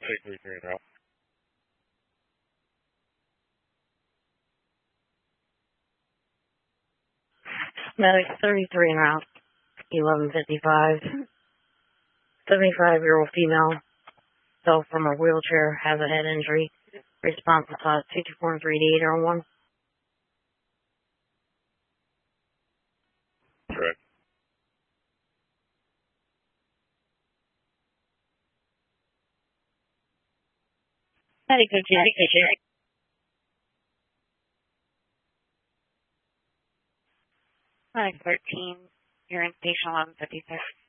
33 en route. Medic 33 en route. 1155. 75-year-old female. Fell from her wheelchair. Has a head injury. Response to 224 388 or 1. Correct. Medic 58. 13. You're in station 1156.